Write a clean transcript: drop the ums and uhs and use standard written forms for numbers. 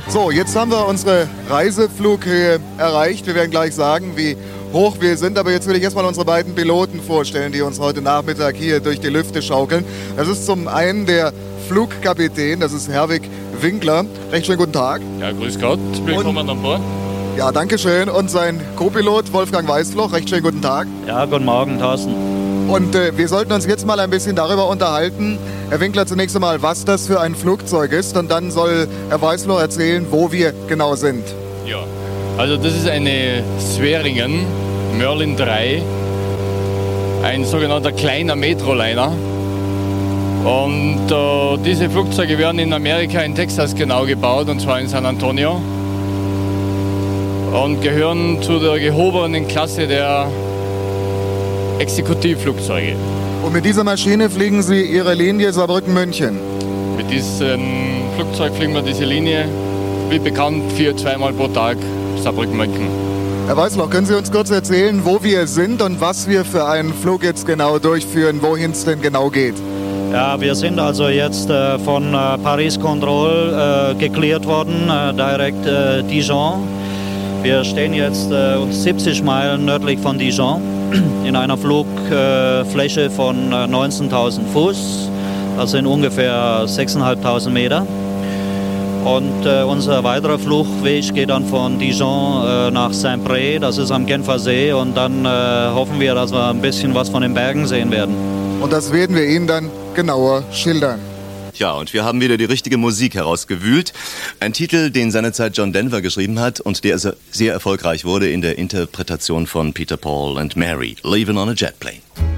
So, jetzt haben wir unsere Reiseflughöhe erreicht. Wir werden gleich sagen, wie hoch wir sind. Aber jetzt will ich erstmal unsere beiden Piloten vorstellen, die uns heute Nachmittag hier durch die Lüfte schaukeln. Das ist zum einen der Flugkapitän, das ist Herwig Winkler. Recht schönen guten Tag. Ja, grüß Gott. Willkommen an Bord. Ja, danke schön. Und sein Co-Pilot Wolfgang Weißfloch. Recht schönen guten Tag. Ja, guten Morgen, Thorsten. Und wir sollten uns jetzt mal ein bisschen darüber unterhalten, Herr Winkler, zunächst einmal, was das für ein Flugzeug ist. Und dann soll Herr Weißfloch erzählen, wo wir genau sind. Ja, also das ist eine Swearingen Merlin 3, ein sogenannter kleiner Metroliner. Und diese Flugzeuge werden in Amerika, in Texas genau gebaut, und zwar in San Antonio. Und gehören zu der gehobenen Klasse der Exekutivflugzeuge. Und mit dieser Maschine fliegen Sie Ihre Linie Saarbrücken-München? Mit diesem Flugzeug fliegen wir diese Linie, wie bekannt, 2-mal pro Tag Saarbrücken-München. Herr Weißfloch, können Sie uns kurz erzählen, wo wir sind und was wir für einen Flug jetzt genau durchführen, wohin es denn genau geht? Ja, wir sind also jetzt von Paris Control geklärt worden, direkt Dijon. Wir stehen jetzt uns 70 Meilen nördlich von Dijon in einer Flugfläche von 19.000 Fuß. Das sind ungefähr 6.500 Meter. Und unser weiterer Flugweg geht dann von Dijon nach Saint-Pré, das ist am Genfer See. Und dann hoffen wir, dass wir ein bisschen was von den Bergen sehen werden. Und das werden wir Ihnen dann genauer schildern. Ja, und wir haben wieder die richtige Musik herausgewühlt. Ein Titel, den seinerzeit John Denver geschrieben hat und der sehr erfolgreich wurde in der Interpretation von Peter, Paul and Mary, Leaving on a Jet Plane.